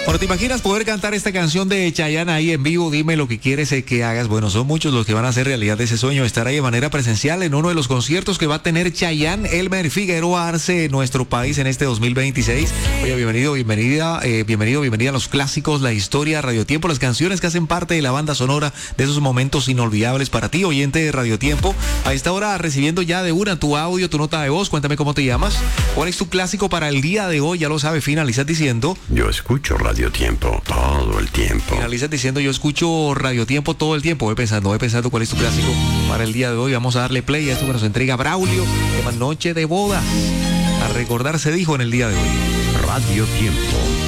Bueno, ¿te imaginas poder cantar esta canción de Chayanne ahí en vivo? Dime lo que quieres que hagas. Bueno, son muchos los que van a hacer realidad ese sueño, estar ahí de manera presencial en uno de los conciertos que va a tener Chayanne Elmer Figueroa Arce en nuestro país en este 2026. Oye, bienvenida a los clásicos, la historia, Radio Tiempo, las canciones que hacen parte de la banda sonora de esos momentos inolvidables para ti, oyente de Radio Tiempo. A esta hora recibiendo ya de una tu audio, tu nota de voz. Cuéntame cómo te llamas. ¿Cuál es tu clásico para el día de hoy? Ya lo sabes, finalizas diciendo... Yo escucho Radio Tiempo todo el tiempo. Finalizas diciendo yo escucho Radio Tiempo todo el tiempo. Voy pensando cuál es tu clásico para el día de hoy. Vamos a darle play a esto que nos entrega Braulio. Llama Noche de Bodas. A recordar se dijo en el día de hoy. Radio Tiempo.